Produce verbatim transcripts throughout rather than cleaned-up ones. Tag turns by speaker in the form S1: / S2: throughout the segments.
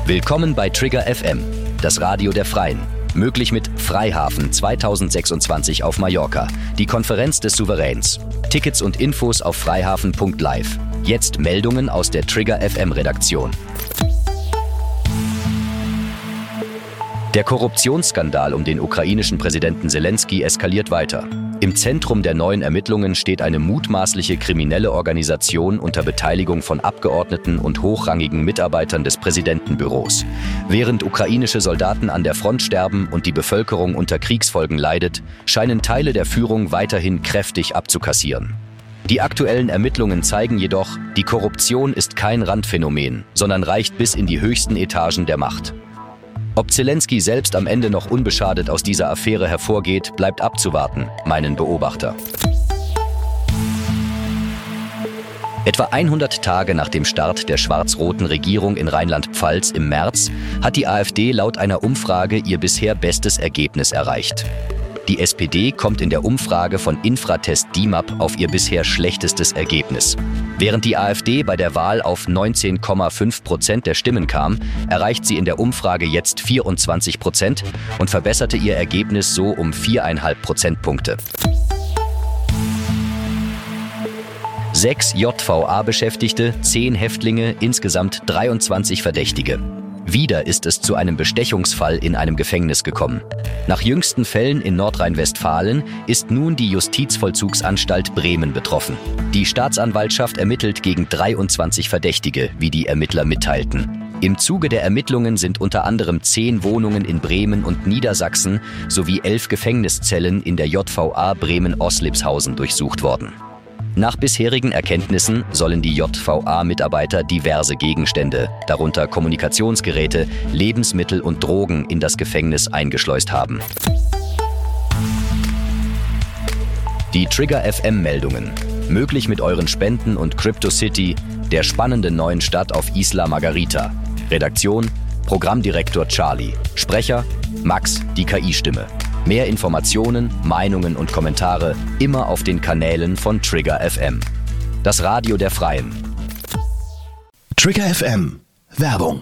S1: Willkommen bei Trigger F M, das Radio der Freien. Möglich mit Freihafen zweitausendsechsundzwanzig auf Mallorca, die Konferenz des Souveräns. Tickets und Infos auf freihafen punkt live. Jetzt Meldungen aus der Trigger F M-Redaktion. Der Korruptionsskandal um den ukrainischen Präsidenten Selenskyj eskaliert weiter. Im Zentrum der neuen Ermittlungen steht eine mutmaßliche kriminelle Organisation unter Beteiligung von Abgeordneten und hochrangigen Mitarbeitern des Präsidentenbüros. Während ukrainische Soldaten an der Front sterben und die Bevölkerung unter Kriegsfolgen leidet, scheinen Teile der Führung weiterhin kräftig abzukassieren. Die aktuellen Ermittlungen zeigen jedoch, die Korruption ist kein Randphänomen, sondern reicht bis in die höchsten Etagen der Macht. Ob Selenskyj selbst am Ende noch unbeschadet aus dieser Affäre hervorgeht, bleibt abzuwarten, meinen Beobachter. Etwa hundert Tage nach dem Start der schwarz-roten Regierung in Rheinland-Pfalz im März hat die AfD laut einer Umfrage ihr bisher bestes Ergebnis erreicht. Die S P D kommt in der Umfrage von Infratest D I M A P auf ihr bisher schlechtestes Ergebnis. Während die AfD bei der Wahl auf neunzehn Komma fünf Prozent der Stimmen kam, erreicht sie in der Umfrage jetzt vierundzwanzig Prozent und verbesserte ihr Ergebnis so um vier Komma fünf Prozentpunkte. Sechs J V A-Beschäftigte, zehn Häftlinge, insgesamt dreiundzwanzig Verdächtige. Wieder ist es zu einem Bestechungsfall in einem Gefängnis gekommen. Nach jüngsten Fällen in Nordrhein-Westfalen ist nun die Justizvollzugsanstalt Bremen betroffen. Die Staatsanwaltschaft ermittelt gegen dreiundzwanzig Verdächtige, wie die Ermittler mitteilten. Im Zuge der Ermittlungen sind unter anderem zehn Wohnungen in Bremen und Niedersachsen sowie elf Gefängniszellen in der J V A Bremen-Oslipshausen durchsucht worden. Nach bisherigen Erkenntnissen sollen die J V A-Mitarbeiter diverse Gegenstände, darunter Kommunikationsgeräte, Lebensmittel und Drogen, in das Gefängnis eingeschleust haben. Die Trigger F M-Meldungen. Möglich mit euren Spenden und CryptoCity, der spannenden neuen Stadt auf Isla Margarita. Redaktion: Programmdirektor Charlie. Sprecher: Max, die K I-Stimme. Mehr Informationen, Meinungen und Kommentare immer auf den Kanälen von Trigger F M. Das Radio der Freien.
S2: Trigger F M. Werbung.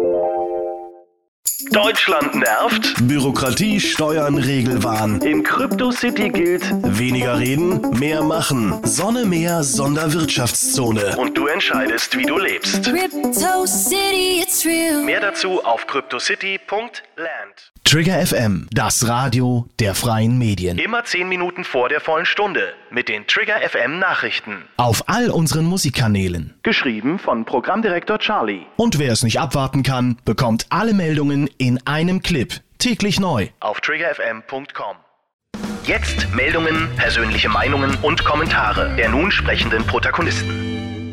S3: Deutschland nervt?
S2: Bürokratie, Steuern, Regelwahn.
S3: In CryptoCity gilt:
S2: weniger reden, mehr machen. Sonne, Meer, Sonderwirtschaftszone.
S3: Und du entscheidest, wie du lebst.
S4: CryptoCity, it's real.
S3: Mehr dazu auf cryptocity punkt land.
S2: Trigger F M, das Radio der freien Medien.
S3: Immer zehn Minuten vor der vollen Stunde mit den Trigger F M Nachrichten.
S2: Auf all unseren Musikkanälen.
S3: Geschrieben von Programmdirektor Charlie.
S2: Und wer es nicht abwarten kann, bekommt alle Meldungen in einem Clip. Täglich neu.
S3: Auf trigger f m punkt com. Jetzt Meldungen, persönliche Meinungen und Kommentare der nun sprechenden Protagonisten.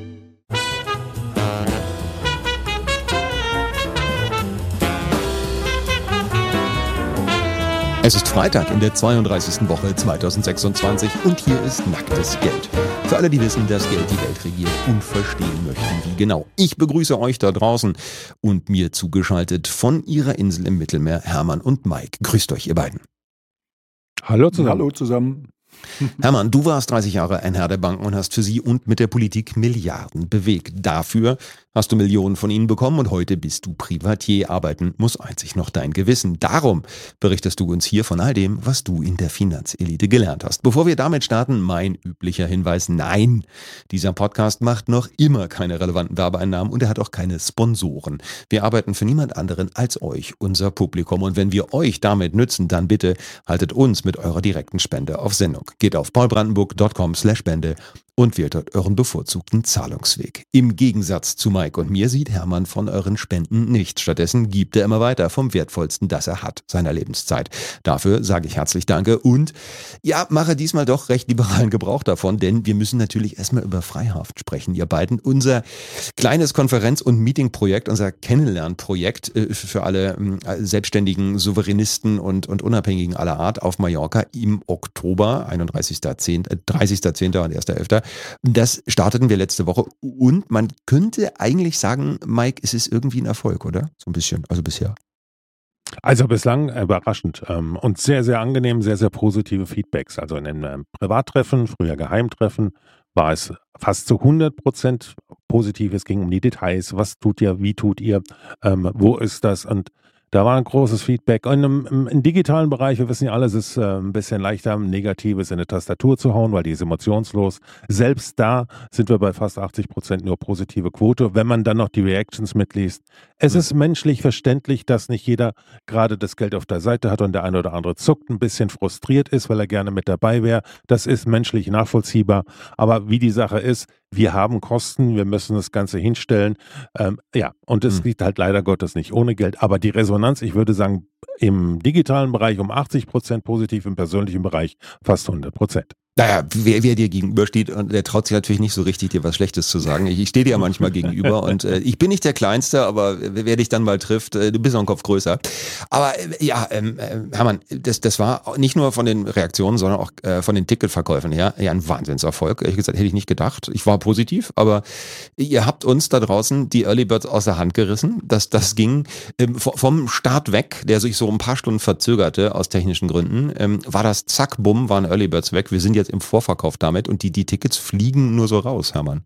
S5: Es ist Freitag in der zweiunddreißigsten Woche zweitausendsechsundzwanzig und hier ist nacktes Geld. Für alle, die wissen, dass Geld die Welt regiert und verstehen möchten, wie genau. Ich begrüße euch da draußen und mir zugeschaltet von ihrer Insel im Mittelmeer Hermann und Mike. Grüßt euch, ihr beiden.
S6: Hallo zusammen.
S7: Hallo zusammen.
S5: Hermann, du warst dreißig Jahre ein Herr der Banken und hast für sie und mit der Politik Milliarden bewegt. Dafür hast du Millionen von ihnen bekommen und heute bist du Privatier. Arbeiten muss einzig noch dein Gewissen. Darum berichtest du uns hier von all dem, was du in der Finanzelite gelernt hast. Bevor wir damit starten, mein üblicher Hinweis: Nein, dieser Podcast macht noch immer keine relevanten Werbeeinnahmen und er hat auch keine Sponsoren. Wir arbeiten für niemand anderen als euch, unser Publikum. Und wenn wir euch damit nützen, dann bitte haltet uns mit eurer direkten Spende auf Sendung. Geht auf paulbrandenburg punkt com slash spende und wählt dort euren bevorzugten Zahlungsweg. Im Gegensatz zu Mike und mir sieht Hermann von euren Spenden nichts. Stattdessen gibt er immer weiter vom Wertvollsten, das er hat, seiner Lebenszeit. Dafür sage ich herzlich Danke und ja, mache diesmal doch recht liberalen Gebrauch davon, denn wir müssen natürlich erstmal über Freihaft sprechen, ihr beiden. Unser kleines Konferenz- und Meetingprojekt, unser Kennenlernprojekt äh, für alle äh, selbstständigen Souveränisten und, und Unabhängigen aller Art auf Mallorca im Oktober, einunddreißigster zehnter, dreißigster zehnter und erster elfter Das starteten wir letzte Woche und man könnte eigentlich sagen, Mike, es ist irgendwie ein Erfolg, oder? So ein bisschen, also bisher.
S6: Also bislang überraschend ähm, und sehr, sehr angenehm, sehr, sehr positive Feedbacks. Also in einem Privattreffen, früher Geheimtreffen, war es fast zu hundert Prozent positiv. Es ging um die Details. Was tut ihr? Wie tut ihr? Ähm, wo ist das? Und da war ein großes Feedback. Und im, im, im digitalen Bereich, wir wissen ja alle, es ist äh, ein bisschen leichter, Negatives in eine Tastatur zu hauen, weil die ist emotionslos. Selbst da sind wir bei fast achtzig Prozent nur positive Quote. Wenn man dann noch die Reactions mitliest, es mhm. ist menschlich verständlich, dass nicht jeder gerade das Geld auf der Seite hat und der eine oder andere zuckt, ein bisschen frustriert ist, weil er gerne mit dabei wäre. Das ist menschlich nachvollziehbar. Aber wie die Sache ist, wir haben Kosten, wir müssen das Ganze hinstellen. Ähm, ja, und es mhm. geht halt leider Gottes nicht ohne Geld. Aber die Resonanz, ich würde sagen, im digitalen Bereich um achtzig Prozent positiv, im persönlichen Bereich fast hundert Prozent.
S5: Naja, wer, wer dir gegenübersteht, und der traut sich natürlich nicht so richtig, dir was Schlechtes zu sagen. Ich, ich stehe dir ja manchmal gegenüber und äh, ich bin nicht der Kleinste, aber wer dich dann mal trifft, äh, du bist noch einen Kopf größer. Aber äh, ja, ähm, äh, Hermann, das, das war nicht nur von den Reaktionen, sondern auch äh, von den Ticketverkäufen her ja ein Wahnsinnserfolg. Ehrlich gesagt, hätte ich nicht gedacht. Ich war positiv, aber ihr habt uns da draußen die Early Birds aus der Hand gerissen. Das, das ging ähm, vom Start weg, der sich so ein paar Stunden verzögerte aus technischen Gründen, ähm, war das zack, bumm, waren Early Birds weg. Wir sind jetzt im Vorverkauf damit und die, die Tickets fliegen nur so raus, Hermann.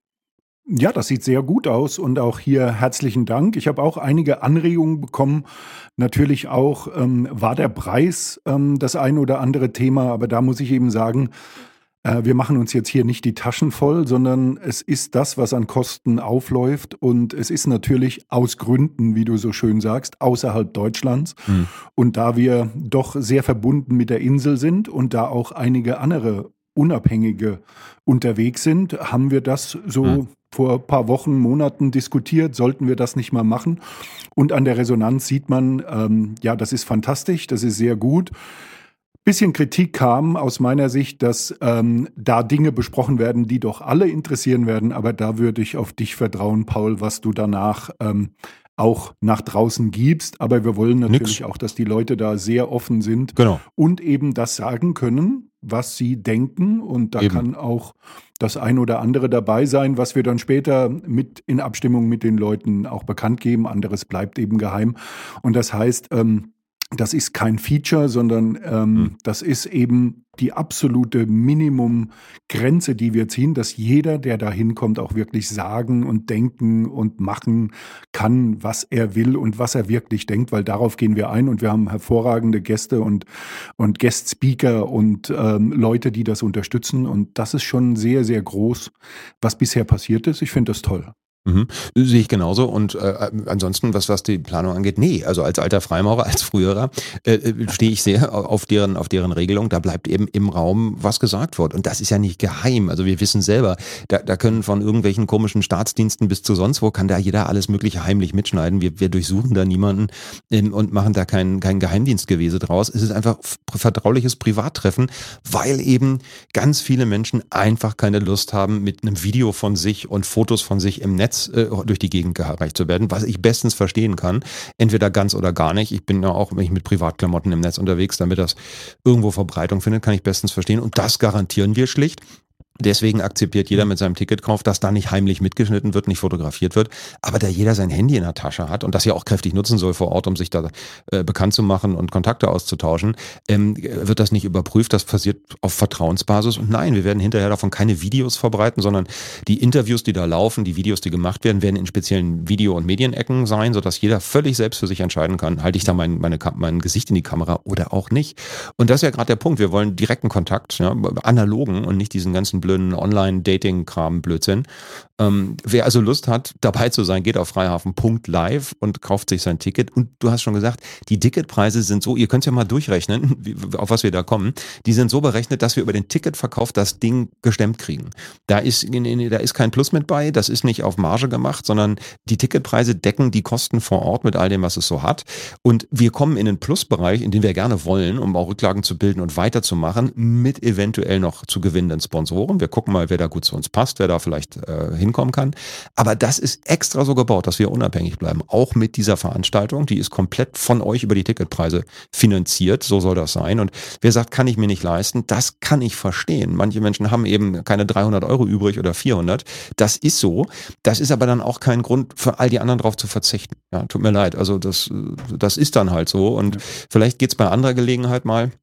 S7: Ja, das sieht sehr gut aus und auch hier herzlichen Dank. Ich habe auch einige Anregungen bekommen. Natürlich auch ähm, war der Preis ähm, das ein oder andere Thema, aber da muss ich eben sagen, äh, wir machen uns jetzt hier nicht die Taschen voll, sondern es ist das, was an Kosten aufläuft und es ist natürlich aus Gründen, wie du so schön sagst, außerhalb Deutschlands. Mhm. Und da wir doch sehr verbunden mit der Insel sind und da auch einige andere Unabhängige unterwegs sind, haben wir das so mhm. vor ein paar Wochen, Monaten diskutiert, sollten wir das nicht mal machen. Und an der Resonanz sieht man, ähm, ja, das ist fantastisch, das ist sehr gut. Bisschen Kritik kam aus meiner Sicht, dass ähm, da Dinge besprochen werden, die doch alle interessieren werden, aber da würde ich auf dich vertrauen, Paul, was du danach ähm, auch nach draußen gibst. Aber wir wollen natürlich Nix. auch, dass die Leute da sehr offen sind
S5: genau.
S7: und eben das sagen können, was sie denken. Und da eben. kann auch das ein oder andere dabei sein, was wir dann später mit in Abstimmung mit den Leuten auch bekannt geben. Anderes bleibt eben geheim. Und das heißt, ähm, das ist kein Feature, sondern ähm, hm. das ist eben die absolute Minimumgrenze, die wir ziehen, dass jeder, der da hinkommt, auch wirklich sagen und denken und machen kann, was er will und was er wirklich denkt, weil darauf gehen wir ein und wir haben hervorragende Gäste und, und Guest-Speaker und ähm, Leute, die das unterstützen und das ist schon sehr, sehr groß, was bisher passiert ist. Ich finde das toll.
S5: Mhm. Sehe ich genauso und äh, ansonsten, was, was die Planung angeht, nee, also als alter Freimaurer, als früherer, äh, stehe ich sehr auf deren, auf deren Regelung, da bleibt eben im Raum, was gesagt wird und das ist ja nicht geheim, also wir wissen selber, da, da können von irgendwelchen komischen Staatsdiensten bis zu sonst wo, kann da jeder alles mögliche heimlich mitschneiden, wir, wir durchsuchen da niemanden ähm, und machen da kein, kein Geheimdienstgewese draus, es ist einfach vertrauliches Privattreffen, weil eben ganz viele Menschen einfach keine Lust haben, mit einem Video von sich und Fotos von sich im Netz durch die Gegend gereicht zu werden, was ich bestens verstehen kann. Entweder ganz oder gar nicht. Ich bin ja auch wenn ich mit Privatklamotten im Netz unterwegs, damit das irgendwo Verbreitung findet, kann ich bestens verstehen. Und das garantieren wir schlicht. Deswegen akzeptiert jeder mit seinem Ticketkauf, dass da nicht heimlich mitgeschnitten wird, nicht fotografiert wird. Aber da jeder sein Handy in der Tasche hat und das ja auch kräftig nutzen soll vor Ort, um sich da äh, bekannt zu machen und Kontakte auszutauschen, ähm, wird das nicht überprüft. Das passiert auf Vertrauensbasis. Und nein, wir werden hinterher davon keine Videos verbreiten, sondern die Interviews, die da laufen, die Videos, die gemacht werden, werden in speziellen Video- und Medienecken sein, sodass jeder völlig selbst für sich entscheiden kann, halte ich da mein, meine, mein Gesicht in die Kamera oder auch nicht. Und das ist ja gerade der Punkt. Wir wollen direkten Kontakt, ja, analogen und nicht diesen ganzen blöden Online-Dating-Kram, Blödsinn. Ähm, wer also Lust hat, dabei zu sein, geht auf freihafen punkt live und kauft sich sein Ticket. Und du hast schon gesagt, die Ticketpreise sind so, ihr könnt ja mal durchrechnen, wie, auf was wir da kommen, die sind so berechnet, dass wir über den Ticketverkauf das Ding gestemmt kriegen. Da ist, da ist kein Plus mit bei, das ist nicht auf Marge gemacht, sondern die Ticketpreise decken die Kosten vor Ort mit all dem, was es so hat. Und wir kommen in den Plusbereich, in den wir gerne wollen, um auch Rücklagen zu bilden und weiterzumachen, mit eventuell noch zu gewinnenden Sponsoren. Wir gucken mal, wer da gut zu uns passt, wer da vielleicht äh, hinkommen kann. Aber das ist extra so gebaut, dass wir unabhängig bleiben. Auch mit dieser Veranstaltung, die ist komplett von euch über die Ticketpreise finanziert. So soll das sein. Und wer sagt, kann ich mir nicht leisten, das kann ich verstehen. Manche Menschen haben eben keine dreihundert Euro übrig oder vierhundert. Das ist so. Das ist aber dann auch kein Grund für all die anderen drauf zu verzichten. Ja, tut mir leid. Also das, das ist dann halt so. Und vielleicht geht's bei anderer Gelegenheit mal.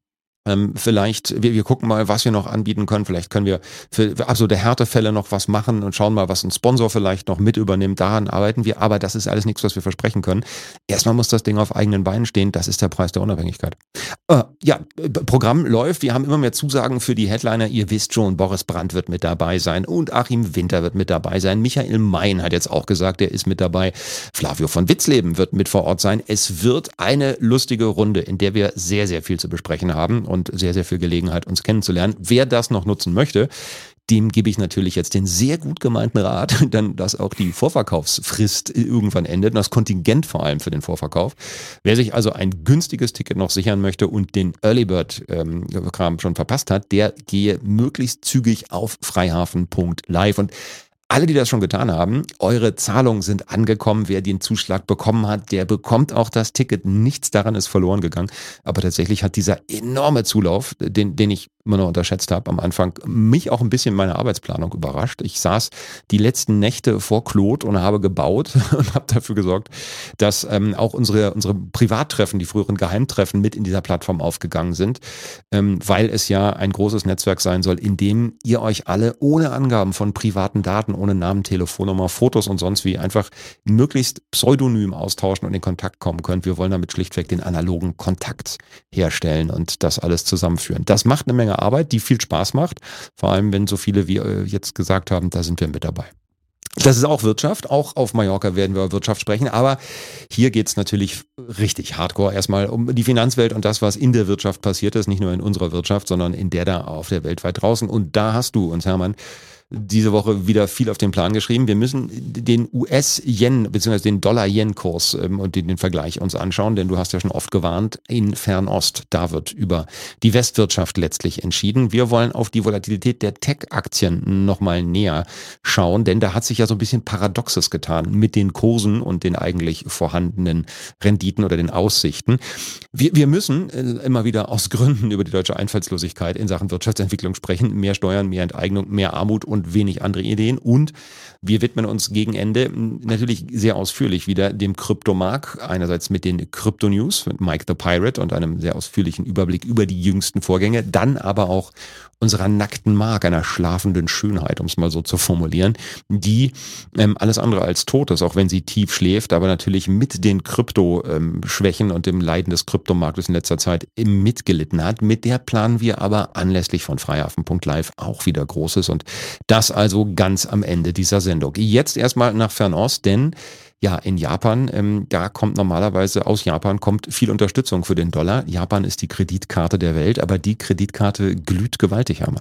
S5: Ähm, vielleicht, wir, wir gucken mal, was wir noch anbieten können. Vielleicht können wir für absolute Härtefälle noch was machen und schauen mal, was ein Sponsor vielleicht noch mit übernimmt. Daran arbeiten wir, aber das ist alles nichts, was wir versprechen können. Erstmal muss das Ding auf eigenen Beinen stehen. Das ist der Preis der Unabhängigkeit. Äh, ja, Programm läuft. Wir haben immer mehr Zusagen für die Headliner. Ihr wisst schon, Boris Brandt wird mit dabei sein und Achim Winter wird mit dabei sein. Michael Mein hat jetzt auch gesagt, er ist mit dabei. Flavio von Witzleben wird mit vor Ort sein. Es wird eine lustige Runde, in der wir sehr, sehr viel zu besprechen haben und sehr, sehr viel Gelegenheit, uns kennenzulernen. Wer das noch nutzen möchte, dem gebe ich natürlich jetzt den sehr gut gemeinten Rat, dann, dass auch die Vorverkaufsfrist irgendwann endet, und das Kontingent vor allem für den Vorverkauf. Wer sich also ein günstiges Ticket noch sichern möchte und den Early Bird ähm, Kram schon verpasst hat, der gehe möglichst zügig auf freihafen punkt live. Und alle, die das schon getan haben, eure Zahlungen sind angekommen. Wer den Zuschlag bekommen hat, der bekommt auch das Ticket. Nichts daran ist verloren gegangen. Aber tatsächlich hat dieser enorme Zulauf, den, den ich immer noch unterschätzt habe am Anfang, mich auch ein bisschen in meiner Arbeitsplanung überrascht. Ich saß die letzten Nächte vor Claude und habe gebaut und habe dafür gesorgt, dass ähm, auch unsere, unsere Privattreffen, die früheren Geheimtreffen mit in dieser Plattform aufgegangen sind, ähm, weil es ja ein großes Netzwerk sein soll, in dem ihr euch alle ohne Angaben von privaten Daten, ohne Namen, Telefonnummer, Fotos und sonst wie einfach möglichst pseudonym austauschen und in Kontakt kommen könnt. Wir wollen damit schlichtweg den analogen Kontakt herstellen und das alles zusammenführen. Das macht eine Menge Arbeit, die viel Spaß macht, vor allem wenn so viele wie jetzt gesagt haben, da sind wir mit dabei. Das ist auch Wirtschaft, auch auf Mallorca werden wir über Wirtschaft sprechen, aber hier geht's natürlich richtig hardcore erstmal um die Finanzwelt und das, was in der Wirtschaft passiert ist, nicht nur in unserer Wirtschaft, sondern in der da auf der Welt weit draußen. Und da hast du uns, Hermann, diese Woche wieder viel auf den Plan geschrieben. Wir müssen den U S-Yen bzw. den Dollar-Yen-Kurs ähm, und den, den Vergleich uns anschauen, denn du hast ja schon oft gewarnt, in Fernost, da wird über die Westwirtschaft letztlich entschieden. Wir wollen auf die Volatilität der Tech-Aktien nochmal näher schauen, denn da hat sich ja so ein bisschen Paradoxes getan mit den Kursen und den eigentlich vorhandenen Renditen oder den Aussichten. Wir, wir müssen äh, immer wieder aus Gründen über die deutsche Einfallslosigkeit in Sachen Wirtschaftsentwicklung sprechen. Mehr Steuern, mehr Enteignung, mehr Armut und und wenig andere Ideen. Und wir widmen uns gegen Ende natürlich sehr ausführlich wieder dem Kryptomarkt. Einerseits mit den Krypto-News mit Mike the Pirate und einem sehr ausführlichen Überblick über die jüngsten Vorgänge. Dann aber auch unserer nackten Mark, einer schlafenden Schönheit, um es mal so zu formulieren, die ähm, alles andere als tot ist, auch wenn sie tief schläft, aber natürlich mit den Krypto-Schwächen ähm, und dem Leiden des Kryptomarktes in letzter Zeit mitgelitten hat. Mit der planen wir aber anlässlich von freihafen punkt live auch wieder Großes und das also ganz am Ende dieser Sendung. Jetzt erstmal nach Fernost, denn ja, in Japan, ähm, da kommt normalerweise, aus Japan kommt viel Unterstützung für den Dollar. Japan ist die Kreditkarte der Welt, aber die Kreditkarte glüht gewaltig, Hermann.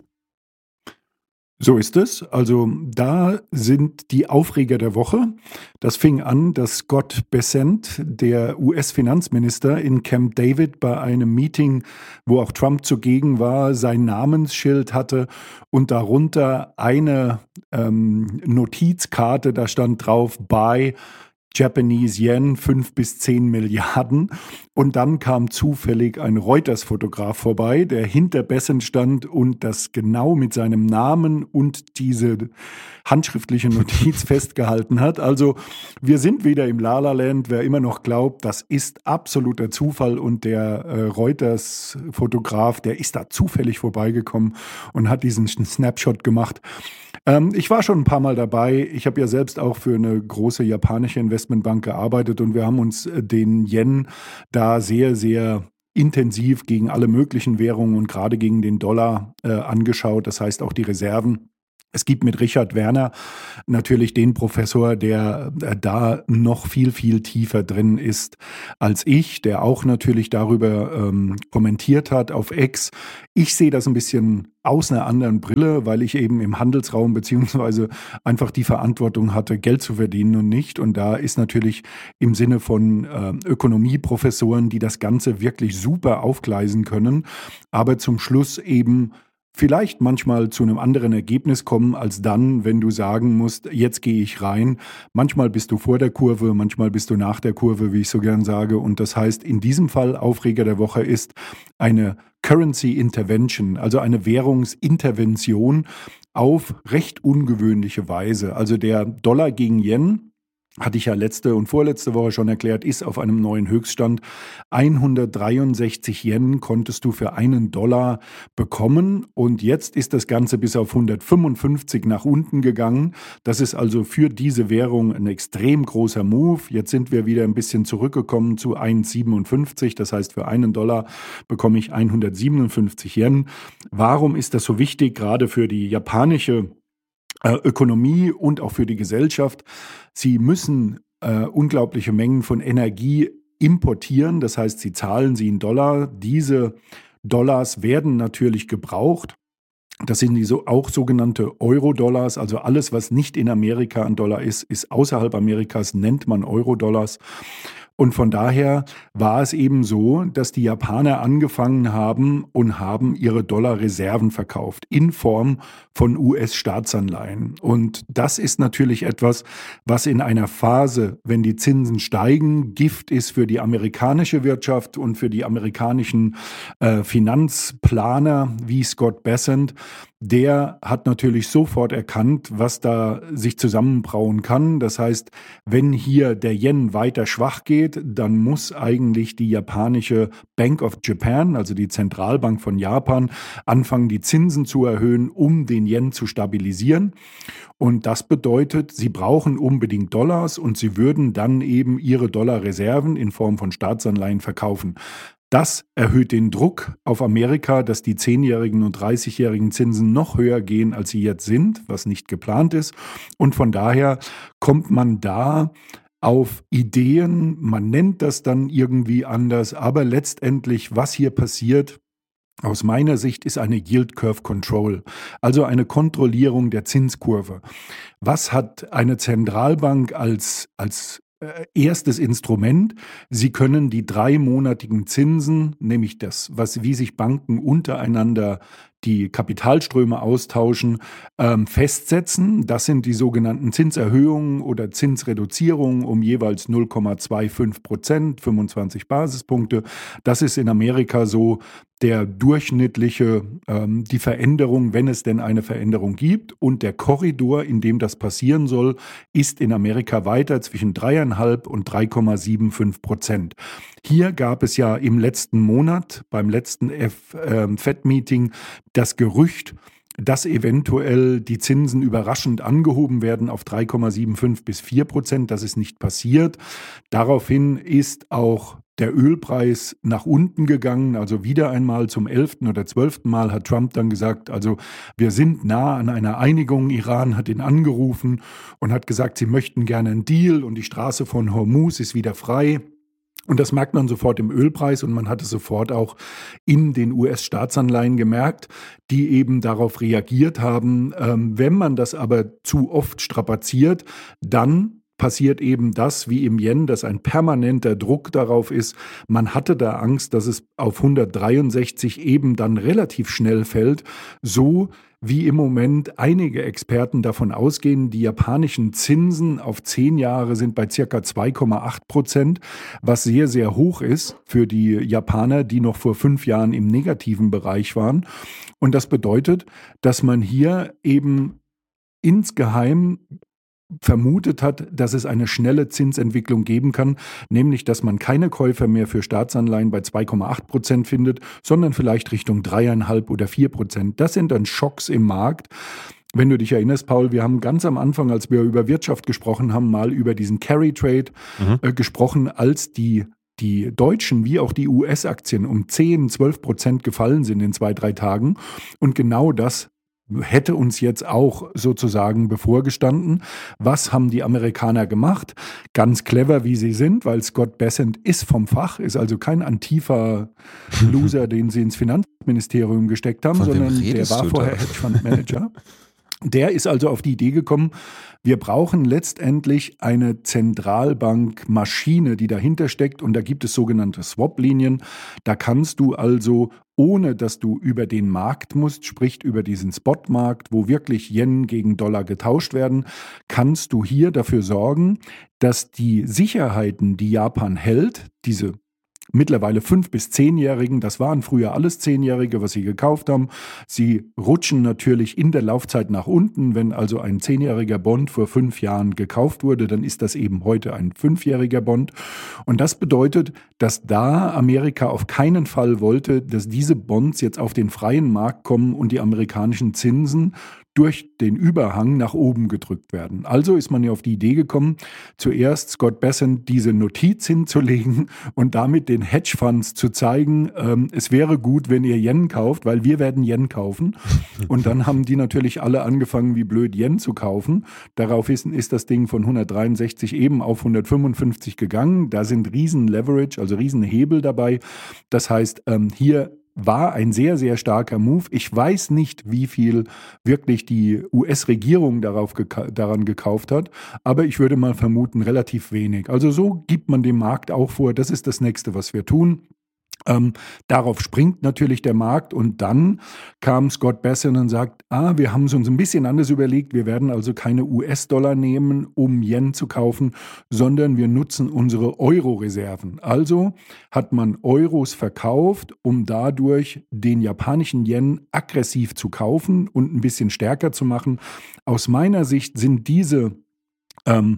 S7: So ist es. Also da sind die Aufreger der Woche. Das fing an, dass Scott Bessent, der U S-Finanzminister, in Camp David bei einem Meeting, wo auch Trump zugegen war, sein Namensschild hatte und darunter eine ähm, Notizkarte, da stand drauf, Buy Japanese Yen, fünf bis zehn Milliarden. Und dann kam zufällig ein Reuters-Fotograf vorbei, der hinter Bessent stand und das genau mit seinem Namen und diese handschriftliche Notiz festgehalten hat. Also wir sind wieder im La La Land. Wer immer noch glaubt, das ist absoluter Zufall und der äh, Reuters-Fotograf, der ist da zufällig vorbeigekommen und hat diesen Snapshot gemacht. Ähm, ich war schon ein paar Mal dabei. Ich habe ja selbst auch für eine große japanische Investmentbank gearbeitet und wir haben uns äh, den Yen da sehr, sehr intensiv gegen alle möglichen Währungen und gerade gegen den Dollar äh, angeschaut. Das heißt auch die Reserven. Es gibt mit Richard Werner natürlich den Professor, der da noch viel, viel tiefer drin ist als ich, der auch natürlich darüber ähm, kommentiert hat auf X. Ich sehe das ein bisschen aus einer anderen Brille, weil ich eben im Handelsraum beziehungsweise einfach die Verantwortung hatte, Geld zu verdienen und nicht. Und da ist natürlich im Sinne von äh, Ökonomieprofessoren, die das Ganze wirklich super aufgleisen können, aber zum Schluss eben vielleicht manchmal zu einem anderen Ergebnis kommen, als dann, wenn du sagen musst, jetzt gehe ich rein. Manchmal bist du vor der Kurve, manchmal bist du nach der Kurve, wie ich so gern sage. Und das heißt, in diesem Fall, Aufreger der Woche ist eine Currency Intervention, also eine Währungsintervention auf recht ungewöhnliche Weise. Also der Dollar gegen Yen hatte ich ja letzte und vorletzte Woche schon erklärt, ist auf einem neuen Höchststand. hundertdreiundsechzig Yen konntest du für einen Dollar bekommen und jetzt ist das Ganze bis auf hundertfünfundfünfzig nach unten gegangen. Das ist also für diese Währung ein extrem großer Move. Jetzt sind wir wieder ein bisschen zurückgekommen zu eins Komma siebenundfünfzig. Das heißt, für einen Dollar bekomme ich hundertsiebenundfünfzig Yen. Warum ist das so wichtig, gerade für die japanische Ökonomie und auch für die Gesellschaft? Sie müssen äh, unglaubliche Mengen von Energie importieren, das heißt, sie zahlen sie in Dollar. Diese Dollars werden natürlich gebraucht. Das sind die so, auch sogenannte Euro-Dollars, also alles, was nicht in Amerika ein Dollar ist, ist außerhalb Amerikas, nennt man Euro-Dollars. Und von daher war es eben so, dass die Japaner angefangen haben und haben ihre Dollarreserven verkauft in Form von U S-Staatsanleihen. Und das ist natürlich etwas, was in einer Phase, wenn die Zinsen steigen, Gift ist für die amerikanische Wirtschaft und für die amerikanischen äh, Finanzplaner wie Scott Bessent. Der hat natürlich sofort erkannt, was da sich zusammenbrauen kann. Das heißt, wenn hier der Yen weiter schwach geht, dann muss eigentlich die japanische Bank of Japan, also die Zentralbank von Japan, anfangen, die Zinsen zu erhöhen, um den Yen zu stabilisieren. Und das bedeutet, sie brauchen unbedingt Dollars und sie würden dann eben ihre Dollarreserven in Form von Staatsanleihen verkaufen. Das erhöht den Druck auf Amerika, dass die zehnjährigen und dreißigjährigen Zinsen noch höher gehen, als sie jetzt sind, was nicht geplant ist. Und von daher kommt man da auf Ideen, man nennt das dann irgendwie anders, aber letztendlich, was hier passiert, aus meiner Sicht, ist eine Yield Curve Control, also eine Kontrollierung der Zinskurve. Was hat eine Zentralbank als, als erstes Instrument? Sie können die dreimonatigen Zinsen, nämlich das, was, wie sich Banken untereinander die Kapitalströme austauschen, ähm, festsetzen. Das sind die sogenannten Zinserhöhungen oder Zinsreduzierungen um jeweils null Komma fünfundzwanzig Prozent, fünfundzwanzig Basispunkte. Das ist in Amerika so der durchschnittliche, ähm, die Veränderung, wenn es denn eine Veränderung gibt. Und der Korridor, in dem das passieren soll, ist in Amerika weiter zwischen drei Komma fünf und drei Komma fünfundsiebzig Prozent. Hier gab es ja im letzten Monat, beim letzten F F E D-Meeting, das Gerücht, dass eventuell die Zinsen überraschend angehoben werden auf drei Komma fünfundsiebzig bis vier Prozent. Das ist nicht passiert. Daraufhin ist auch der Ölpreis nach unten gegangen, also wieder einmal zum elften oder zwölften Mal hat Trump dann gesagt, also wir sind nah an einer Einigung. Iran hat ihn angerufen und hat gesagt, sie möchten gerne einen Deal und die Straße von Hormuz ist wieder frei. Und das merkt man sofort im Ölpreis und man hat es sofort auch in den U S-Staatsanleihen gemerkt, die eben darauf reagiert haben. Ähm, wenn man das aber zu oft strapaziert, dann passiert eben das wie im Yen, dass ein permanenter Druck darauf ist. Man hatte da Angst, dass es auf hundertdreiundsechzig eben dann relativ schnell fällt, so wie im Moment einige Experten davon ausgehen, die japanischen Zinsen auf zehn Jahre sind bei circa zwei Komma acht Prozent, was sehr, sehr hoch ist für die Japaner, die noch vor fünf Jahren im negativen Bereich waren. Und das bedeutet, dass man hier eben insgeheim vermutet hat, dass es eine schnelle Zinsentwicklung geben kann, nämlich dass man keine Käufer mehr für Staatsanleihen bei zwei Komma acht Prozent findet, sondern vielleicht Richtung drei Komma fünf oder vier Prozent. Das sind dann Schocks im Markt. Wenn du dich erinnerst, Paul, wir haben ganz am Anfang, als wir über Wirtschaft gesprochen haben, mal über diesen Carry Trade mhm. äh, gesprochen, als die die deutschen wie auch die U S-Aktien um zehn, zwölf Prozent gefallen sind in zwei, drei Tagen. Und genau das hätte uns jetzt auch sozusagen bevorgestanden. Was haben die Amerikaner gemacht? Ganz clever, wie sie sind, weil Scott Bessent ist vom Fach, ist also kein Antifa-Loser, den sie ins Finanzministerium gesteckt haben,
S5: Von
S7: sondern der war vorher Hedgefondsmanager. Der ist also auf die Idee gekommen, wir brauchen letztendlich eine Zentralbankmaschine, die dahinter steckt, und da gibt es sogenannte Swap-Linien. Da kannst du also, ohne dass du über den Markt musst, sprich über diesen Spotmarkt, wo wirklich Yen gegen Dollar getauscht werden, kannst du hier dafür sorgen, dass die Sicherheiten, die Japan hält, diese mittlerweile fünf- bis zehnjährigen, das waren früher alles Zehnjährige, was sie gekauft haben. Sie rutschen natürlich in der Laufzeit nach unten. Wenn also ein zehnjähriger Bond vor fünf Jahren gekauft wurde, dann ist das eben heute ein fünfjähriger Bond. Und das bedeutet, dass da Amerika auf keinen Fall wollte, dass diese Bonds jetzt auf den freien Markt kommen und die amerikanischen Zinsen durch den Überhang nach oben gedrückt werden. Also ist man ja auf die Idee gekommen, zuerst Scott Bessent diese Notiz hinzulegen und damit den Hedgefonds zu zeigen, ähm, es wäre gut, wenn ihr Yen kauft, weil wir werden Yen kaufen. Und dann haben die natürlich alle angefangen, wie blöd Yen zu kaufen. Darauf ist, ist das Ding von hundertdreiundsechzig eben auf hundertfünfundfünfzig gegangen. Da sind riesen Leverage, also riesen Hebel dabei. Das heißt, ähm, hier war ein sehr, sehr starker Move. Ich weiß nicht, wie viel wirklich die U S-Regierung darauf geka- daran gekauft hat, aber ich würde mal vermuten, relativ wenig. Also so gibt man dem Markt auch vor, das ist das Nächste, was wir tun. Ähm, darauf springt natürlich der Markt und dann kam Scott Bessent und sagt, ah, wir haben es uns ein bisschen anders überlegt, wir werden also keine U S-Dollar nehmen, um Yen zu kaufen, sondern wir nutzen unsere Euro-Reserven. Also hat man Euros verkauft, um dadurch den japanischen Yen aggressiv zu kaufen und ein bisschen stärker zu machen. Aus meiner Sicht sind diese ähm,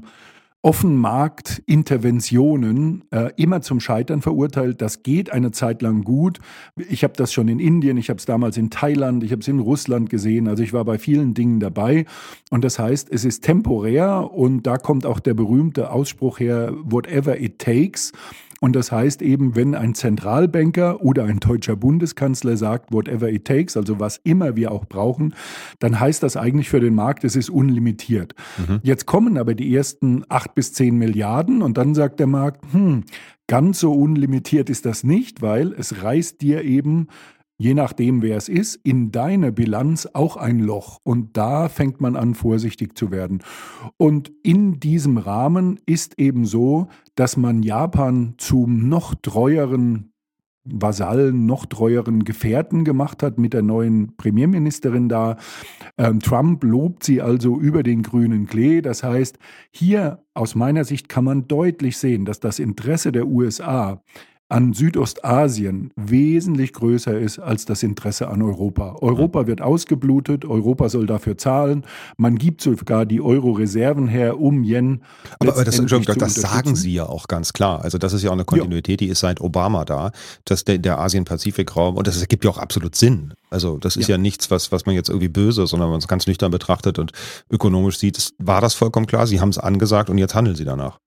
S7: Offenmarktinterventionen äh, immer zum Scheitern verurteilt. Das geht eine Zeit lang gut. Ich habe das schon in Indien, ich habe es damals in Thailand, ich habe es in Russland gesehen. Also ich war bei vielen Dingen dabei. Und das heißt, es ist temporär und da kommt auch der berühmte Ausspruch her, whatever it takes. Und das heißt eben, wenn ein Zentralbanker oder ein deutscher Bundeskanzler sagt, whatever it takes, also was immer wir auch brauchen, dann heißt das eigentlich für den Markt, es ist unlimitiert. Mhm. Jetzt kommen aber die ersten acht bis zehn Milliarden und dann sagt der Markt, hm, ganz so unlimitiert ist das nicht, weil es reißt dir eben, je nachdem wer es ist, in deine Bilanz auch ein Loch. Und da fängt man an, vorsichtig zu werden. Und in diesem Rahmen ist eben so, dass man Japan zum noch treueren Vasallen, noch treueren Gefährten gemacht hat mit der neuen Premierministerin da. Ähm, Trump lobt sie also über den grünen Klee. Das heißt, hier aus meiner Sicht kann man deutlich sehen, dass das Interesse der U S A an Südostasien wesentlich größer ist als das Interesse an Europa. Europa wird ausgeblutet, Europa soll dafür zahlen, man gibt sogar die Euro-Reserven her, um Yen
S5: Aber, aber das,
S7: letztendlich
S5: das
S7: zu
S5: sagen Sie ja auch ganz klar. Also das ist ja auch eine Kontinuität, die ist seit Obama da, dass der, der Asien-Pazifik-Raum, und das ergibt ja auch absolut Sinn. Also das ist ja, ja nichts, was, was man jetzt irgendwie böse, sondern wenn man es ganz nüchtern betrachtet und ökonomisch sieht, ist, war das vollkommen klar. Sie haben es angesagt und jetzt handeln Sie danach.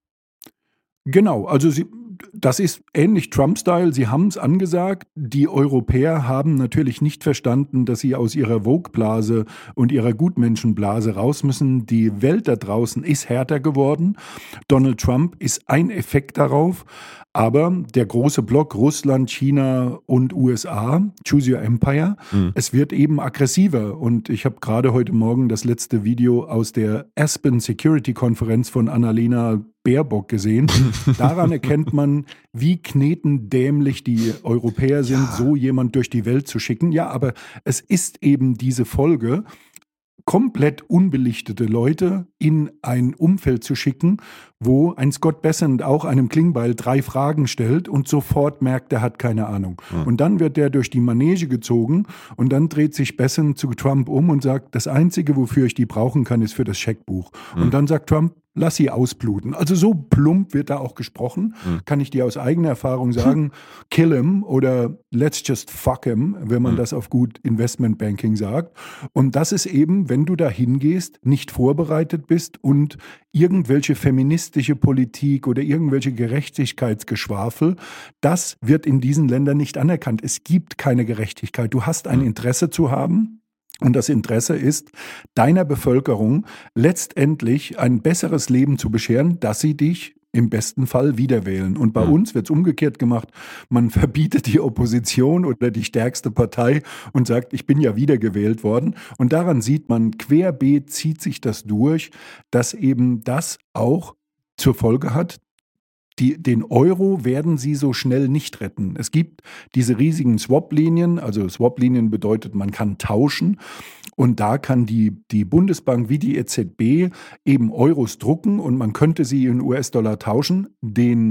S7: Genau, also Sie, das ist ähnlich Trump-Style. Sie haben es angesagt. Die Europäer haben natürlich nicht verstanden, dass sie aus ihrer Vogue-Blase und ihrer Gutmenschenblase raus müssen. Die Welt da draußen ist härter geworden. Donald Trump ist ein Effekt darauf. Aber der große Block Russland, China und U S A, Choose Your Empire, mhm. es wird eben aggressiver. Und ich habe gerade heute Morgen das letzte Video aus der Aspen Security Konferenz von Annalena Baerbock gesehen. Daran erkennt man, wie knetendämlich die Europäer sind, ja. so jemand durch die Welt zu schicken. Ja, aber es ist eben diese Folge, komplett unbelichtete Leute in ein Umfeld zu schicken, wo ein Scott Bessent auch einem Klingbeil drei Fragen stellt und sofort merkt, er hat keine Ahnung. Mhm. Und dann wird der durch die Manege gezogen und dann dreht sich Bessent zu Trump um und sagt, das Einzige, wofür ich die brauchen kann, ist für das Scheckbuch. Mhm. Und dann sagt Trump, lass sie ausbluten. Also so plump wird da auch gesprochen, mhm. kann ich dir aus eigener Erfahrung sagen, kill him oder let's just fuck him, wenn man mhm. das auf gut Investmentbanking sagt. Und das ist eben, wenn du da hingehst, nicht vorbereitet bist und irgendwelche feministische Politik oder irgendwelche Gerechtigkeitsgeschwafel, das wird in diesen Ländern nicht anerkannt. Es gibt keine Gerechtigkeit. Du hast ein Interesse zu haben. Und das Interesse ist, deiner Bevölkerung letztendlich ein besseres Leben zu bescheren, dass sie dich im besten Fall wiederwählen. Und bei mhm. uns wird es umgekehrt gemacht. Man verbietet die Opposition oder die stärkste Partei und sagt, ich bin ja wiedergewählt worden. Und daran sieht man, querbeet zieht sich das durch, dass eben das auch zur Folge hat, Die, den Euro werden sie so schnell nicht retten. Es gibt diese riesigen Swap-Linien, also Swap-Linien bedeutet, man kann tauschen und da kann die, die Bundesbank wie die E Z B eben Euros drucken und man könnte sie in U S-Dollar tauschen. Den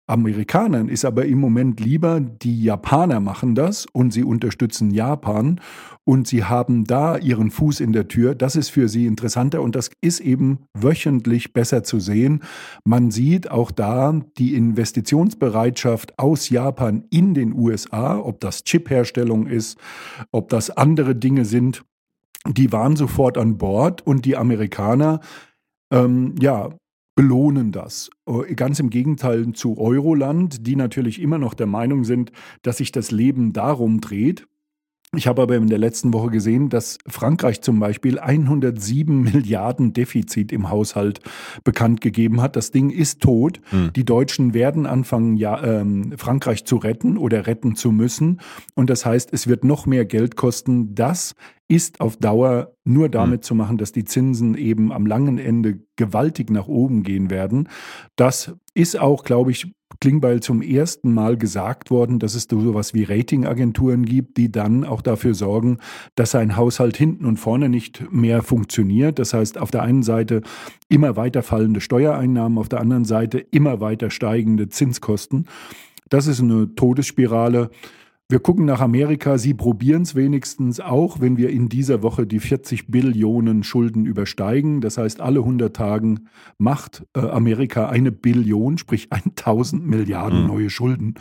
S7: Amerikanern ist aber im Moment lieber, die Japaner machen das und sie unterstützen Japan und sie haben da ihren Fuß in der Tür. Das ist für sie interessanter und das ist eben wöchentlich besser zu sehen. Man sieht auch da die Investitionsbereitschaft aus Japan in den U S A, ob das Chipherstellung ist, ob das andere Dinge sind, die waren sofort an Bord und die Amerikaner, ähm, ja, belohnen das. Ganz im Gegenteil zu Euroland, die natürlich immer noch der Meinung sind, dass sich das Leben darum dreht. Ich habe aber in der letzten Woche gesehen, dass Frankreich zum Beispiel hundertsieben Milliarden Defizit im Haushalt bekannt gegeben hat. Das Ding ist tot. Hm. Die Deutschen werden anfangen, ja, ähm, Frankreich zu retten oder retten zu müssen. Und das heißt, es wird noch mehr Geld kosten. Das ist auf Dauer nur damit hm. zu machen, dass die Zinsen eben am langen Ende gewaltig nach oben gehen werden. Das ist auch, glaube ich, Klingbeil zum ersten Mal gesagt worden, dass es sowas wie Ratingagenturen gibt, die dann auch dafür sorgen, dass ein Haushalt hinten und vorne nicht mehr funktioniert. Das heißt, auf der einen Seite immer weiter fallende Steuereinnahmen, auf der anderen Seite immer weiter steigende Zinskosten. Das ist eine Todesspirale. Wir gucken nach Amerika, sie probieren es wenigstens auch, wenn wir in dieser Woche die vierzig Billionen Schulden übersteigen. Das heißt, alle hundert Tagen macht äh, Amerika eine Billion, sprich tausend Milliarden mhm. neue Schulden.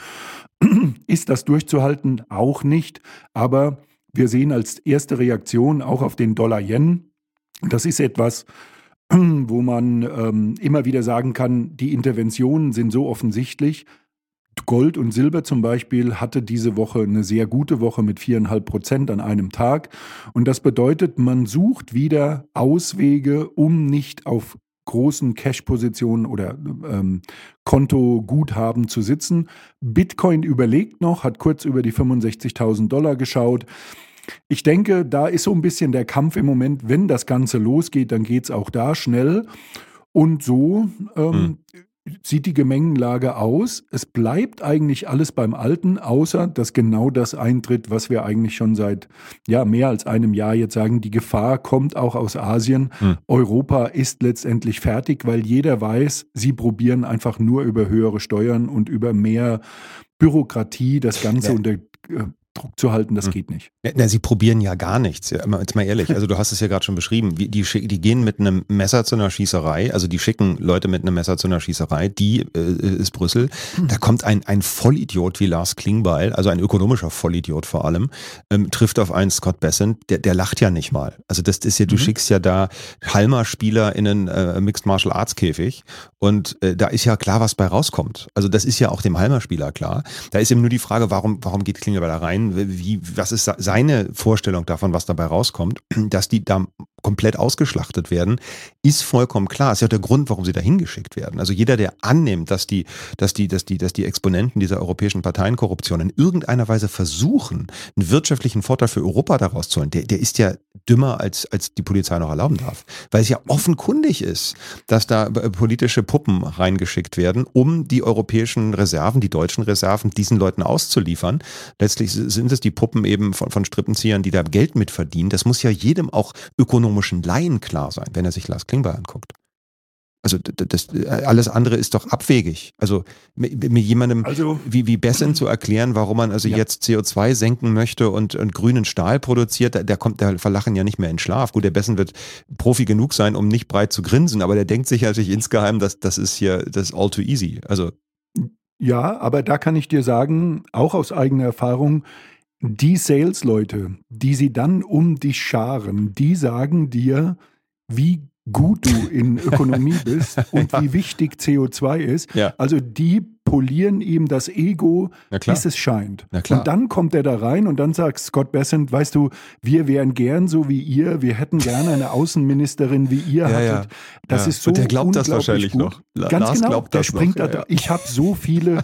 S7: Ist das durchzuhalten? Auch nicht. Aber wir sehen als erste Reaktion auch auf den Dollar-Yen, das ist etwas, wo man ähm, immer wieder sagen kann, die Interventionen sind so offensichtlich. Gold und Silber zum Beispiel hatte diese Woche eine sehr gute Woche mit viereinhalb Prozent an einem Tag. Und das bedeutet, man sucht wieder Auswege, um nicht auf großen Cash-Positionen oder ähm, Kontoguthaben zu sitzen. Bitcoin überlegt noch, hat kurz über die fünfundsechzigtausend Dollar geschaut. Ich denke, da ist so ein bisschen der Kampf im Moment. Wenn das Ganze losgeht, dann geht es auch da schnell. Und so ähm, hm. sieht die Gemengenlage aus. Es bleibt eigentlich alles beim Alten, außer dass genau das eintritt, was wir eigentlich schon seit ja, mehr als einem Jahr jetzt sagen. Die Gefahr kommt auch aus Asien. Hm. Europa ist letztendlich fertig, weil jeder weiß, sie probieren einfach nur über höhere Steuern und über mehr Bürokratie das Ganze ja. unter äh, Druck zu halten, das hm. geht nicht.
S5: Ja, na, sie probieren ja gar nichts. Ja, jetzt mal ehrlich, also du hast es ja gerade schon beschrieben, die, die, die gehen mit einem Messer zu einer Schießerei, also die schicken Leute mit einem Messer zu einer Schießerei, die äh, ist Brüssel. Da kommt ein, ein Vollidiot wie Lars Klingbeil, also ein ökonomischer Vollidiot vor allem, ähm, trifft auf einen Scott Bessent, der, der lacht ja nicht mal. Also das ist ja, du mhm. schickst ja da Halma-Spieler in einen äh, Mixed Martial Arts Käfig und äh, da ist ja klar, was bei rauskommt. Also das ist ja auch dem Halma-Spieler klar. Da ist eben nur die Frage, warum, warum geht Klingbeil da rein? Wie, was ist seine Vorstellung davon, was dabei rauskommt? Dass die da komplett ausgeschlachtet werden, ist vollkommen klar. Ist ja auch der Grund, warum sie da hingeschickt werden. Also jeder, der annimmt, dass die, dass die, dass die, dass die Exponenten dieser europäischen Parteienkorruption in irgendeiner Weise versuchen, einen wirtschaftlichen Vorteil für Europa daraus zu holen, der, der ist ja dümmer, als, als die Polizei noch erlauben darf. Weil es ja offenkundig ist, dass da politische Puppen reingeschickt werden, um die europäischen Reserven, die deutschen Reserven, diesen Leuten auszuliefern. Letztlich sind es die Puppen eben von, von Strippenziehern, die da Geld mit verdienen. Das muss ja jedem auch ökonomischen Laien klar sein, wenn er sich Lars Klingbeil anguckt. Also das, alles andere ist doch abwegig. Also mit, mit jemandem also, wie, wie Bessent zu erklären, warum man also ja. jetzt C O zwei senken möchte und, und grünen Stahl produziert, der, der kommt, der verlachen ja nicht mehr in Schlaf. Gut, der Bessent wird Profi genug sein, um nicht breit zu grinsen, aber der denkt sich natürlich insgeheim, dass das ist hier das ist all too easy. Also
S7: ja, aber da kann ich dir sagen, auch aus eigener Erfahrung, die Sales-Leute, die sie dann um dich scharen, die sagen dir, wie gut du in Ökonomie bist und wie wichtig C O zwei ist.
S5: Ja.
S7: Also die polieren ihm das Ego, bis es scheint. Und dann kommt er da rein und dann sagt Scott Bessent, weißt du, wir wären gern so wie ihr, wir hätten gerne eine Außenministerin wie ihr
S5: ja,
S7: hattet.
S5: Ja.
S7: Das
S5: ja.
S7: ist so
S5: und der glaubt das wahrscheinlich
S7: gut.
S5: noch.
S7: Ganz
S5: Lars
S7: genau,
S5: glaubt
S7: der
S5: das
S7: springt
S5: noch.
S7: da.
S5: Ja.
S7: Ich habe so viele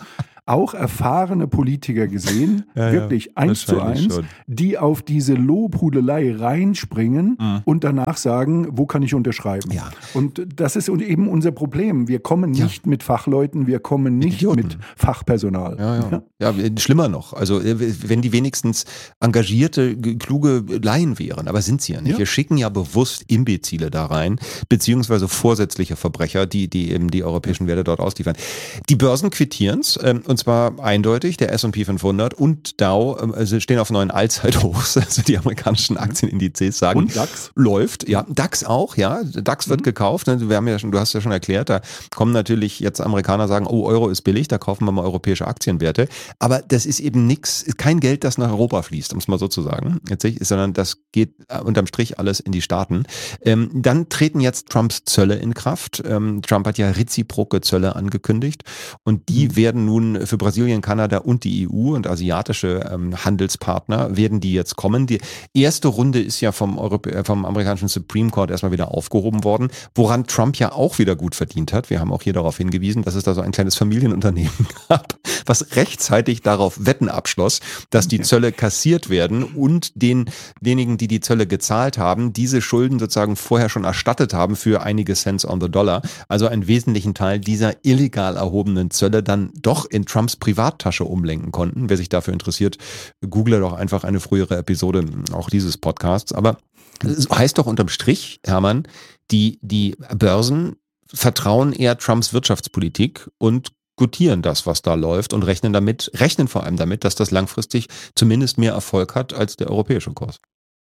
S7: auch erfahrene Politiker gesehen,
S5: ja,
S7: wirklich
S5: ja,
S7: eins zu
S5: wahrscheinlich
S7: eins,
S5: schon.
S7: die auf diese Lobhudelei reinspringen
S5: Mhm.
S7: und danach sagen, wo kann ich unterschreiben?
S5: Ja.
S7: Und das ist eben unser Problem. Wir kommen
S5: Ja.
S7: nicht mit Fachleuten, wir kommen nicht
S5: Idioten.
S7: mit Fachpersonal.
S5: Ja, ja. ja, schlimmer noch. Also wenn die wenigstens engagierte, kluge Laien wären, aber sind sie ja nicht.
S7: Ja.
S5: Wir schicken ja bewusst Imbezile da rein, beziehungsweise vorsätzliche Verbrecher, die, die eben die europäischen Werte dort ausliefern. Die Börsen quittieren's, ähm, und zwar eindeutig, der S und P fünfhundert und Dow ähm, also stehen auf neuen Allzeithochs, also die amerikanischen Aktienindizes sagen,
S7: Und DAX?
S5: läuft, ja, DAX auch, ja, DAX wird
S7: Mhm.
S5: gekauft, wir haben ja schon, du hast ja schon erklärt, da kommen natürlich jetzt Amerikaner sagen, oh, Euro ist billig, da kaufen wir mal europäische Aktienwerte, aber das ist eben nichts, kein Geld, das nach Europa fließt, um es mal so zu sagen, jetzt, sondern das geht unterm Strich alles in die Staaten. Ähm, dann treten jetzt Trumps Zölle in Kraft. Ähm, Trump hat ja reziproke Zölle angekündigt und die
S7: Mhm.
S5: werden nun für Brasilien, Kanada und die E U und asiatische ähm, Handelspartner werden die jetzt kommen. Die erste Runde ist ja vom, Europä- vom amerikanischen Supreme Court erstmal wieder aufgehoben worden, woran Trump ja auch wieder gut verdient hat. Wir haben auch hier darauf hingewiesen, dass es da so ein kleines Familienunternehmen gab, was rechtzeitig darauf Wetten abschloss, dass die Zölle kassiert werden und den, denjenigen, die die Zölle gezahlt haben, diese Schulden sozusagen vorher schon erstattet haben für einige Cents on the Dollar. Also einen wesentlichen Teil dieser illegal erhobenen Zölle dann doch in Trumps Privattasche umlenken konnten. Wer sich dafür interessiert, google doch einfach eine frühere Episode auch dieses Podcasts. Aber es heißt doch unterm Strich, Hermann, die, die Börsen vertrauen eher Trumps Wirtschaftspolitik und gutieren das, was da läuft und rechnen damit, rechnen vor allem damit, dass das langfristig zumindest mehr Erfolg hat als der europäische Kurs.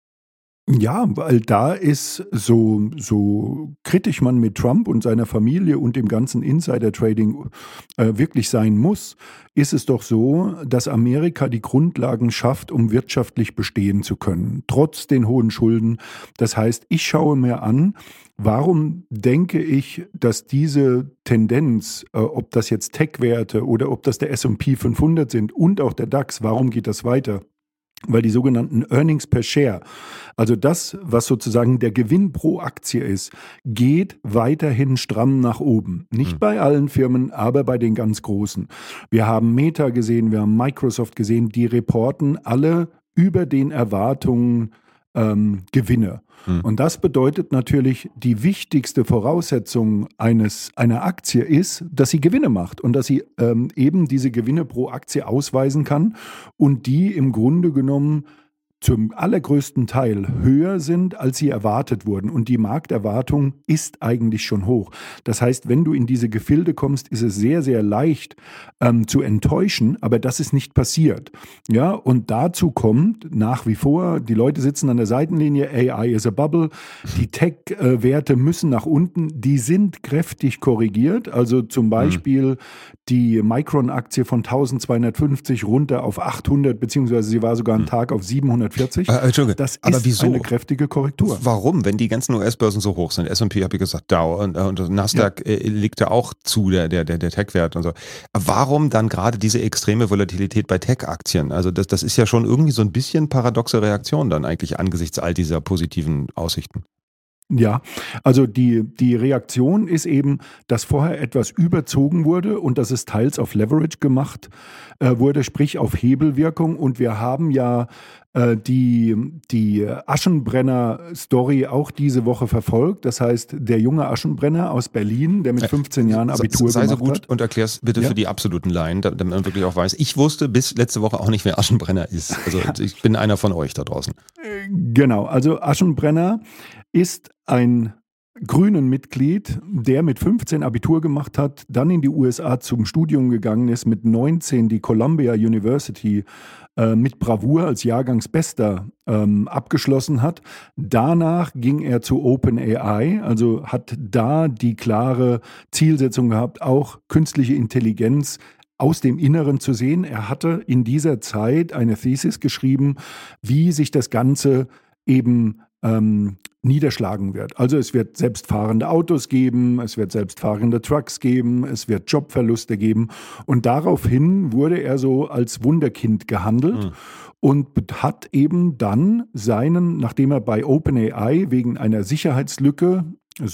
S7: Ja, weil da ist so, so kritisch man mit Trump und seiner Familie und dem ganzen Insider-Trading äh, wirklich sein muss, ist es doch so, dass Amerika die Grundlagen schafft, um wirtschaftlich bestehen zu können, trotz den hohen Schulden. Das heißt, ich schaue mir an, warum denke ich, dass diese Tendenz, äh, ob das jetzt Tech-Werte oder ob das der S und P fünfhundert sind und auch der DAX, warum geht das weiter? Weil die sogenannten Earnings per Share, also das, was sozusagen der Gewinn pro Aktie ist, geht weiterhin stramm nach oben. Nicht
S5: Mhm.
S7: bei allen Firmen, aber bei den ganz großen. Wir haben Meta gesehen, wir haben Microsoft gesehen, die reporten alle über den Erwartungen ähm, Gewinne.
S5: Mhm.
S7: Und das bedeutet natürlich, die wichtigste Voraussetzung eines, einer Aktie ist, dass sie Gewinne macht und dass sie ähm, eben diese Gewinne pro Aktie ausweisen kann und die im Grunde genommen zum allergrößten Teil höher sind, als sie erwartet wurden. Und die Markterwartung ist eigentlich schon hoch. Das heißt, wenn du in diese Gefilde kommst, ist es sehr, sehr leicht ähm, zu enttäuschen, aber das ist nicht passiert. Ja, und dazu kommt nach wie vor, die Leute sitzen an der Seitenlinie, A I is a bubble, die Tech-Werte müssen nach unten, die sind kräftig korrigiert. Also zum Beispiel mhm. die Micron-Aktie von eintausendzweihundertfünfzig runter auf achthundert, beziehungsweise sie war sogar einen Tag auf siebenhundertvierzig.
S5: Äh, Entschuldige,
S7: das ist
S5: aber wieso?
S7: eine kräftige Korrektur.
S5: Warum, wenn die ganzen U S-Börsen so hoch sind? S und P, habe ich gesagt, Dow und, und Nasdaq ja. äh, liegt ja auch zu, der, der, der, der Tech-Wert und so. Warum dann gerade diese extreme Volatilität bei Tech-Aktien? Also das, das ist ja schon irgendwie so ein bisschen paradoxe Reaktion dann eigentlich angesichts all dieser positiven Aussichten.
S7: Ja, also die, die Reaktion ist eben, dass vorher etwas überzogen wurde und dass es teils auf Leverage gemacht äh, wurde, sprich auf Hebelwirkung. Und wir haben ja äh, die, die Aschenbrenner-Story auch diese Woche verfolgt. Das heißt, der junge Aschenbrenner aus Berlin, der mit fünfzehn Jahren Abitur
S5: sei, sei
S7: gemacht
S5: so gut
S7: hat.
S5: Und erklär's bitte
S7: ja.
S5: für die absoluten Laien, damit man wirklich auch weiß. Ich wusste bis letzte Woche auch nicht, wer Aschenbrenner ist. Also ja. ich bin einer von euch da draußen.
S7: Genau, also Aschenbrenner ist ein grünen Mitglied, der mit fünfzehn Abitur gemacht hat, dann in die U S A zum Studium gegangen ist, mit neunzehn die Columbia University äh, mit Bravour als Jahrgangsbester ähm, abgeschlossen hat. Danach ging er zu OpenAI, also hat da die klare Zielsetzung gehabt, auch künstliche Intelligenz aus dem Inneren zu sehen. Er hatte in dieser Zeit eine Thesis geschrieben, wie sich das Ganze eben ähm, niederschlagen wird. Also es wird selbstfahrende Autos geben, es wird selbstfahrende Trucks geben, es wird Jobverluste geben und daraufhin wurde er so als Wunderkind gehandelt mhm. und hat eben dann seinen, nachdem er bei OpenAI wegen einer Sicherheitslücke, so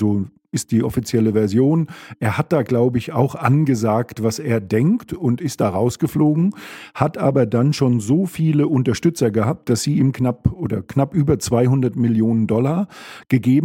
S7: ist die offizielle Version. Er hat da, glaube ich, auch angesagt, was er denkt und ist da rausgeflogen, hat aber dann schon so viele Unterstützer gehabt, dass sie ihm knapp oder knapp über zweihundert Millionen Dollar gegeben